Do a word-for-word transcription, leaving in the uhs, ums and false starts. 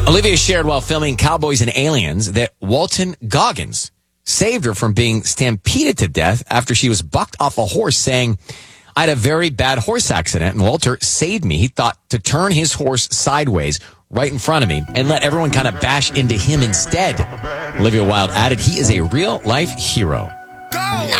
Olivia shared while filming Cowboys and Aliens that Walton Goggins saved her from being stampeded to death after she was bucked off a horse, saying, "I had a very bad horse accident, and Walter saved me. He thought to turn his horse sideways right in front of me and let everyone kind of bash into him instead." Olivia Wilde added, "He is a real-life hero."